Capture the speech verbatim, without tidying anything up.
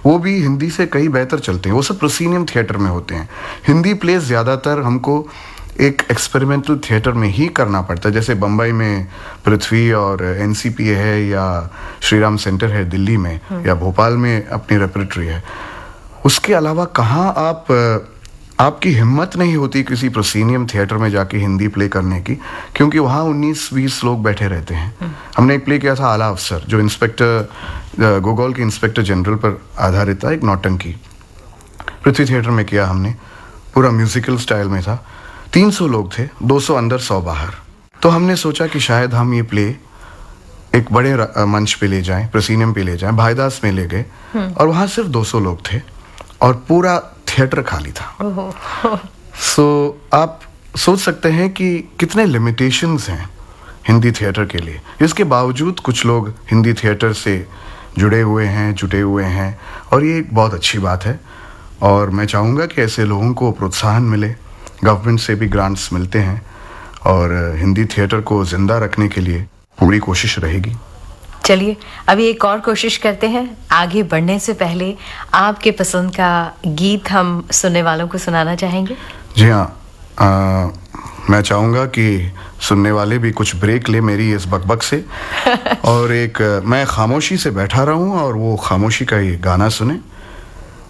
वो भी हिंदी से कहीं बेहतर चलते हैं। वो सब प्रोसीनियम थिएटर में होते हैं। हिंदी प्लेस ज़्यादातर हमको एक एक्सपेरिमेंटल थिएटर में ही करना पड़ता है। जैसे बम्बई में पृथ्वी और एनसीपी है, या श्रीराम सेंटर है दिल्ली में, या भोपाल में अपनी रेपरेटरी है। उसके अलावा कहाँ आप आपकी हिम्मत नहीं होती किसी प्रोसीनियम थिएटर में जाके हिंदी प्ले करने की, क्योंकि वहाँ उन्नीस बीस लोग बैठे रहते हैं। हमने एक प्ले किया था आला अफसर, जो इंस्पेक्टर गोगोल के इंस्पेक्टर जनरल पर आधारित था, एक नौटंकी। पृथ्वी थिएटर में किया हमने, पूरा म्यूजिकल स्टाइल में था। तीन सौ लोग थे, दो सौ अंदर सौ बाहर। तो हमने सोचा कि शायद हम ये प्ले एक बड़े मंच पे ले जाएं, प्रोसीनियम पे ले जाएं। भाईदास में ले गए और वहाँ सिर्फ दो सौ लोग थे और पूरा थिएटर खाली था। सो so, आप सोच सकते हैं कि कितने लिमिटेशंस हैं हिंदी थिएटर के लिए। इसके बावजूद कुछ लोग हिंदी थिएटर से जुड़े हुए हैं, जुटे हुए हैं, और ये एक बहुत अच्छी बात है। और मैं चाहूँगा कि ऐसे लोगों को प्रोत्साहन मिले, गवर्नमेंट से भी ग्रांट्स मिलते हैं, और हिंदी थिएटर को जिंदा रखने के लिए पूरी कोशिश रहेगी। चलिए अभी एक और कोशिश करते हैं। आगे बढ़ने से पहले आपके पसंद का गीत हम सुनने वालों को सुनाना चाहेंगे। जी हाँ, मैं चाहूँगा कि सुनने वाले भी कुछ ब्रेक ले मेरी इस बकबक से और एक मैं खामोशी से बैठा रहूँ और वो खामोशी का ये गाना सुने।